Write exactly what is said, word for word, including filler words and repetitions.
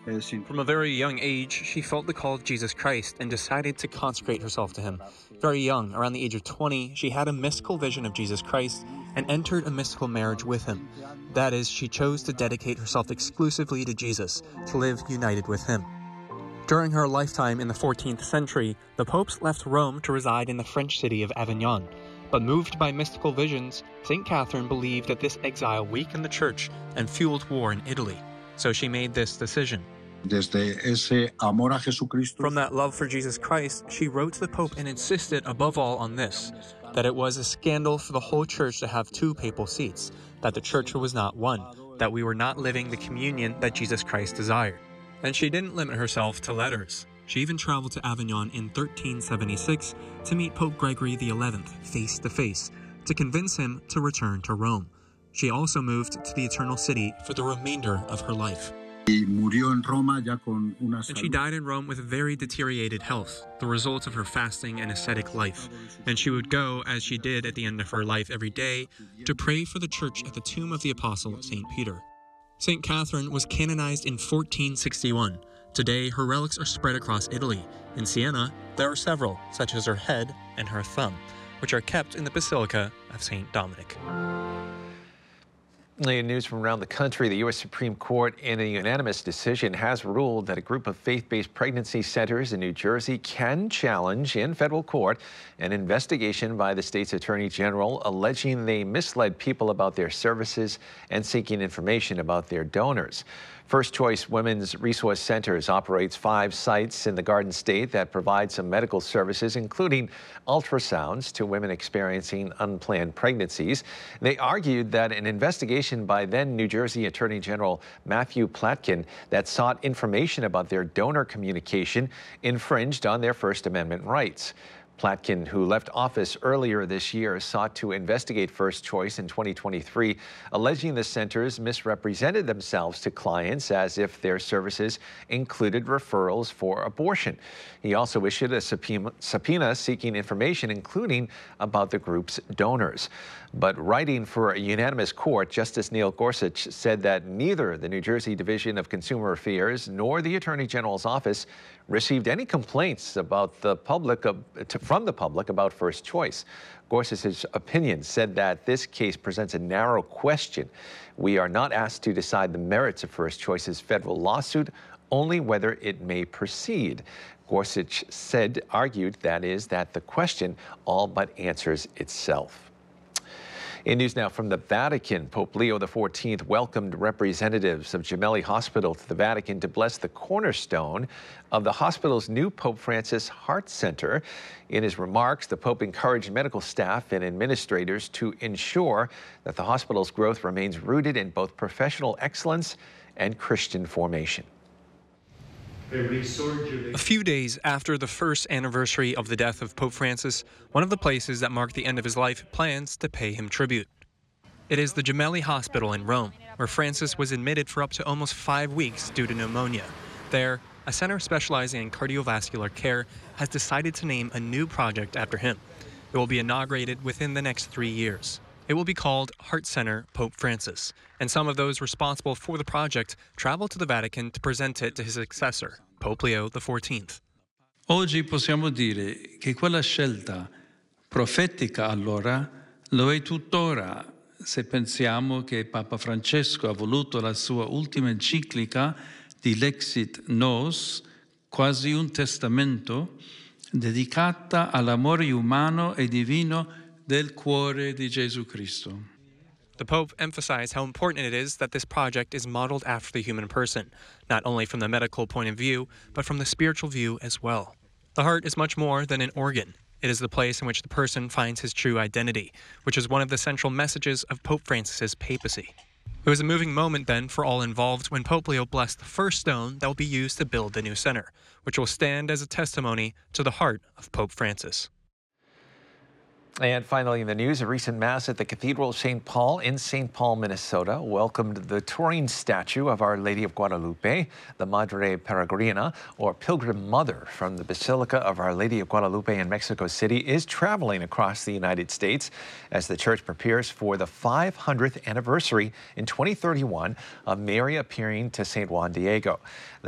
From a very young age, she felt the call of Jesus Christ and decided to consecrate herself to him. Very young, around the age of twenty, she had a mystical vision of Jesus Christ and entered a mystical marriage with him. That is, she chose to dedicate herself exclusively to Jesus, to live united with him. During her lifetime in the fourteenth century, the popes left Rome to reside in the French city of Avignon. But moved by mystical visions, Saint Catherine believed that this exile weakened the church and fueled war in Italy. So she made this decision. From that love for Jesus Christ, she wrote to the Pope and insisted above all on this, that it was a scandal for the whole church to have two papal seats, that the church was not one, that we were not living the communion that Jesus Christ desired. And she didn't limit herself to letters. She even traveled to Avignon in thirteen seventy-six to meet Pope Gregory the eleventh face to face, to convince him to return to Rome. She also moved to the Eternal City for the remainder of her life. And she died in Rome with very deteriorated health, the result of her fasting and ascetic life. And she would go, as she did at the end of her life every day, to pray for the church at the tomb of the Apostle Saint Peter. Saint Catherine was canonized in fourteen sixty-one. Today, her relics are spread across Italy. In Siena, there are several, such as her head and her thumb, which are kept in the Basilica of Saint Dominic. In news from around the country, the U S Supreme Court, in a unanimous decision, has ruled that a group of faith-based pregnancy centers in New Jersey can challenge in federal court an investigation by the state's attorney general alleging they misled people about their services and seeking information about their donors. First Choice Women's Resource Centers operates five sites in the Garden State that provide some medical services, including ultrasounds to women experiencing unplanned pregnancies. They argued that an investigation by then New Jersey Attorney General Matthew Platkin that sought information about their donor communication infringed on their First Amendment rights. Platkin, who left office earlier this year, sought to investigate First Choice in twenty twenty-three, alleging the centers misrepresented themselves to clients as if their services included referrals for abortion. He also issued a subpoena, subpoena seeking information, including about the group's donors. But writing for a unanimous court, Justice Neil Gorsuch said that neither the New Jersey Division of Consumer Affairs nor the Attorney General's office received any complaints about the public of, to, from the public about First Choice. Gorsuch's opinion said that this case presents a narrow question. We are not asked to decide the merits of First Choice's federal lawsuit, only whether it may proceed. Gorsuch said, argued, that is, that the question all but answers itself. In news now from the Vatican, Pope Leo the fourteenth welcomed representatives of Gemelli Hospital to the Vatican to bless the cornerstone of the hospital's new Pope Francis Heart Center. In his remarks, the Pope encouraged medical staff and administrators to ensure that the hospital's growth remains rooted in both professional excellence and Christian formation. A few days after the first anniversary of the death of Pope Francis, one of the places that marked the end of his life plans to pay him tribute. It is the Gemelli Hospital in Rome, where Francis was admitted for up to almost five weeks due to pneumonia. There, a center specializing in cardiovascular care has decided to name a new project after him. It will be inaugurated within the next three years. It will be called Heart Center Pope Francis, and some of those responsible for the project traveled to the Vatican to present it to his successor, Pope Leo the fourteenth. Oggi possiamo dire che quella scelta profetica allora lo è tuttora, se pensiamo che Papa Francesco ha voluto la sua ultima enciclica di Lexit Nos, quasi un testamento, dedicata all'amore umano e divino del cuore di Gesù Cristo. The Pope emphasized how important it is that this project is modeled after the human person, not only from the medical point of view, but from the spiritual view as well. The heart is much more than an organ. It is the place in which the person finds his true identity, which is one of the central messages of Pope Francis's papacy. It was a moving moment then for all involved when Pope Leo blessed the first stone that will be used to build the new center, which will stand as a testimony to the heart of Pope Francis. And finally in the news, a recent mass at the Cathedral of Saint Paul in Saint Paul, Minnesota welcomed the touring statue of Our Lady of Guadalupe, the Madre Peregrina, or Pilgrim Mother from the Basilica of Our Lady of Guadalupe in Mexico City, is traveling across the United States as the church prepares for the five hundredth anniversary in twenty thirty-one of Mary appearing to Saint Juan Diego.